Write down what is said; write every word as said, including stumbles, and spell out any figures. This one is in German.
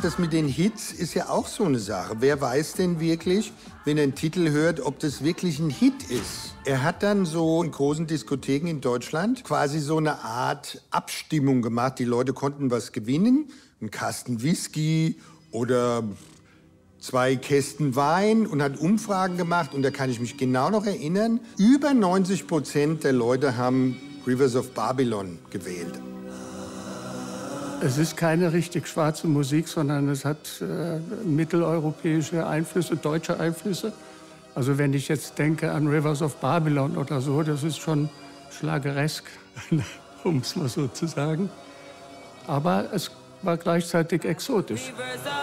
Das mit den Hits ist ja auch so eine Sache. Wer weiß denn wirklich, wenn er einen Titel hört, ob das wirklich ein Hit ist? Er hat dann so in großen Diskotheken in Deutschland quasi so eine Art Abstimmung gemacht. Die Leute konnten was gewinnen, einen Kasten Whisky oder zwei Kästen Wein, und hat Umfragen gemacht. Und da kann ich mich genau noch erinnern, über neunzig Prozent der Leute haben Rivers of Babylon gewählt. Es ist keine richtig schwarze Musik, sondern es hat äh, mitteleuropäische Einflüsse, deutsche Einflüsse. Also wenn ich jetzt denke an Rivers of Babylon oder so, das ist schon schlageresk, um es mal so zu sagen. Aber es war gleichzeitig exotisch.